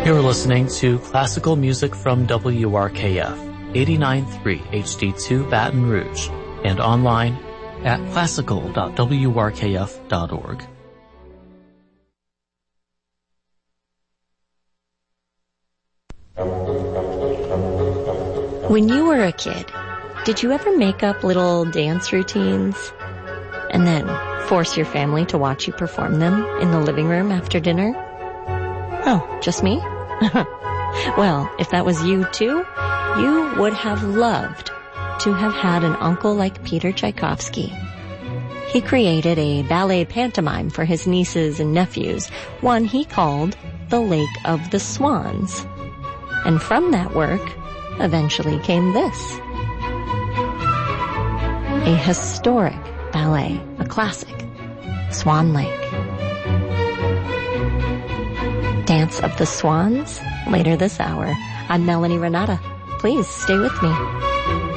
You're listening to classical music from WRKF, 89.3 HD2 Baton Rouge, and online at classical.wrkf.org. When you were a kid, did you ever make up little dance routines and then force your family to watch you perform them in the living room after dinner? Oh, just me? Well, if that was you too, you would have loved to have had an uncle like Peter Tchaikovsky. He created a ballet pantomime for his nieces and nephews, one he called The Lake of the Swans. And from that work, eventually came this. A historic ballet, a classic, Swan Lake. Dance of the Swans, later this hour. I'm Melanie Renata. Please stay with me.